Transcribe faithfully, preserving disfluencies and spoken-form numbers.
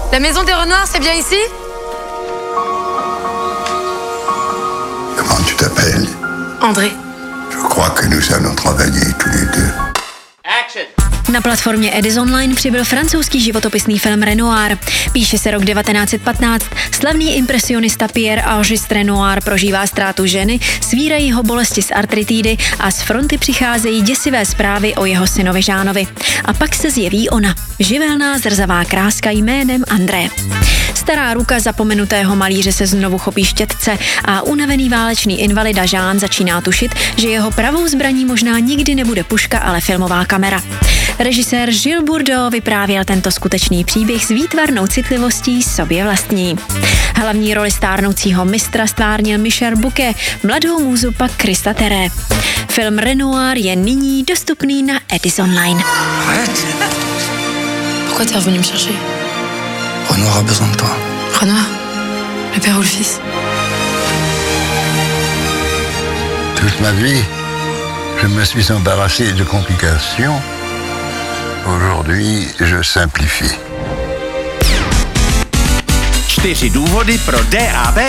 La maison des Renoirs, c'est bien ici? Comment tu t'appelles? André. Je crois que nous allons travailler tous les deux. Na platformě Edis Online přibyl francouzský životopisný film Renoir. Píše se rok devatenáct set patnáct. Slavný impresionista Pierre-Auguste Renoir prožívá ztrátu ženy, svírají ho bolesti z artritidy a z fronty přicházejí děsivé zprávy o jeho synovi Žánovi. A pak se zjeví ona, živelná zrzavá kráska jménem André. Stará ruka zapomenutého malíře se znovu chopí štětce a unavený válečný invalida Jean začíná tušit, že jeho pravou zbraní možná nikdy nebude puška, ale filmová kamera. Režisér Gilles Bourdeau vyprávěl tento skutečný příběh s výtvarnou citlivostí sobě vlastní. Hlavní roli stárnoucího mistra stvárnil Michel Bouquet, mladou můzu pak Christa Teré. Film Renoir je nyní dostupný na Edis Online. Pourquoi t'es revenu me chercher? Renoir a besoin de toi. Renoir? Le père ou le fils? Toute ma vie, je me suis embarrassé de complications. Aujourd'hui, je simplifie. Čtyři důvody pro D A B